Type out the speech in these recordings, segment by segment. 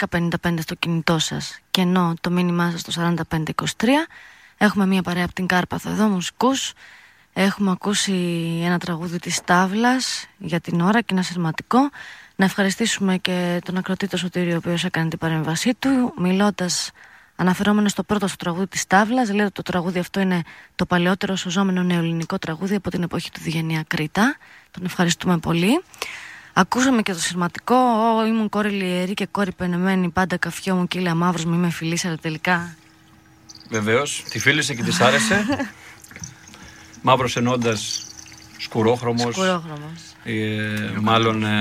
1055 στο κινητό σας και ενώ το μήνυμά σας στο 4523. Έχουμε μία παρέα από την Κάρπαθο εδώ, μουσικούς. Έχουμε ακούσει ένα τραγούδι της Τάβλας για την ώρα και ένα σειρματικό. Να ευχαριστήσουμε και τον ακροατή το Σωτήριο, ο οποίος έκανε την παρέμβασή του, μιλώντας, αναφερόμενος στο πρώτο στο τραγούδι της Τάβλας. Λέει ότι το τραγούδι αυτό είναι το παλαιότερο σωζόμενο νεοελληνικό τραγούδι από την εποχή του Διγενεία Κρήτα. Τον ευχαριστούμε πολύ. Ακούσαμε και το σειρματικό. Ήμουν κόρη λιερή και κόρη πενεμένη. Πάντα καφιό μου κύλα μαύρος, μη με φιλείς, αλλά τελικά. Βεβαίως, τη φίλησε και της άρεσε. Μαύρος εννοώντας σκουρόχρωμος. Μάλλον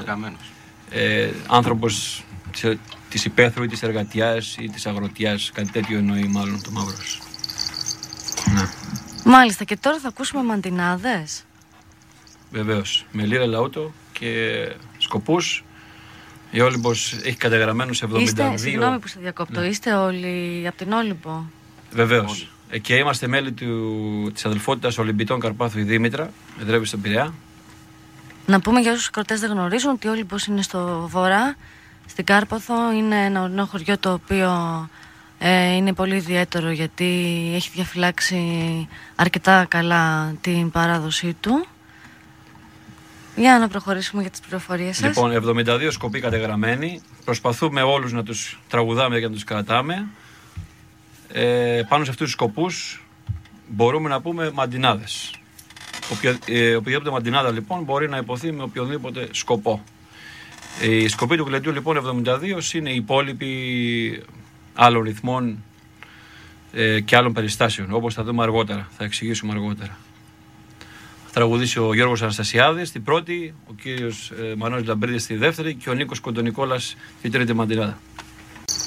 άνθρωπος της υπαίθρου ή της εργατιάς ή της αγροτιάς. Κάτι τέτοιο εννοεί μάλλον το μαύρος. Ναι. Μάλιστα, και τώρα θα ακούσουμε μαντινάδες. Βεβαίως, με λίρα λαούτο και σκοπούς. Η Όλυμπος έχει καταγραμμένους 72. Συγγνώμη που σε διακόπτω, είστε όλοι από την Όλυμπο? Βεβαίως. Και είμαστε μέλη της αδελφότητας Ολυμπιτών Καρπάθου η Δήμητρα, εδρεύει στον Πειραιά. Να πούμε για όσους κροτές δεν γνωρίζουν ότι η Όλυμπος είναι στο βορρά, στην Κάρπαθο. Είναι ένα ορεινό χωριό το οποίο είναι πολύ ιδιαίτερο γιατί έχει διαφυλάξει αρκετά καλά την παράδοσή του. Για να προχωρήσουμε για τις πληροφορίες σας. Λοιπόν, 72 σκοποί κατεγραμμένοι. Προσπαθούμε όλους να τους τραγουδάμε και να τους κρατάμε. Πάνω σε αυτούς τους σκοπούς μπορούμε να πούμε μαντινάδες. Οποιαδήποτε μαντινάδα λοιπόν μπορεί να υποθεί με οποιοδήποτε σκοπό. Η σκοπή του Γλεντιού λοιπόν 72 είναι οι υπόλοιποι άλλων ρυθμών και άλλων περιστάσεων, όπως θα δούμε αργότερα, θα εξηγήσουμε αργότερα. Θα τραγουδήσει ο Γιώργος Αναστασιάδης την πρώτη, ο κύριος Μανώλης Λαμπρίδης τη δεύτερη και ο Νίκος Κοντονικόλας τη τρίτη μαντινάδα.